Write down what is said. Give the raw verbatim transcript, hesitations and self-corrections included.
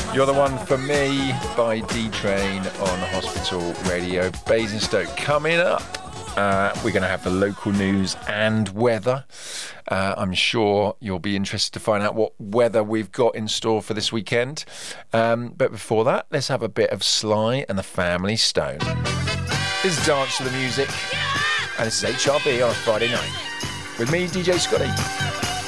You're the One for Me by D-Train on Hospital Radio. Basingstoke coming up. Uh, we're going to have the local news and weather. Uh, I'm sure you'll be interested to find out what weather we've got in store for this weekend. Um, but before that, let's have a bit of Sly and the Family Stone. This is Dance to the Music, and this is H R B on a Friday night. With me, D J Scotty.